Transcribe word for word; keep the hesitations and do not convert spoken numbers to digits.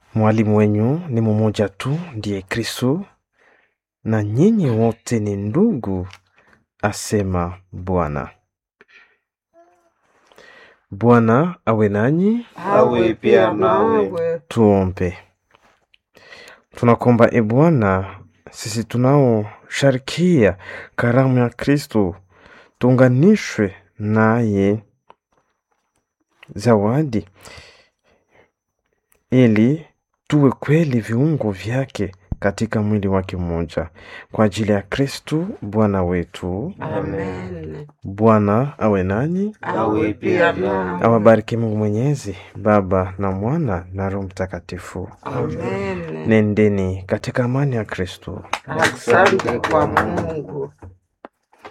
Mwalimu wenyu ni mmoja tu, ndiye Kristo, na nyinyi wote ni ndugu, asema Bwana. Bwana awe nanyi, awe pia nawe. Tuombe. Tunakomba e Bwana, sisi tunaosharikia karamu ya Kristo, tuunganishwe naye zawadi, ili tuwe kweli viungo vyake katika mwili wake mmoja, kwa ajili ya Kristo Bwana wetu. Amen. Bwana awe nanyi, awe pia nawe. awabariki Mungu Mwenyezi, Baba na Mwana na Roho Mtakatifu. Amen. Nendeni katika amani ya Kristo. Asante kwa Mungu.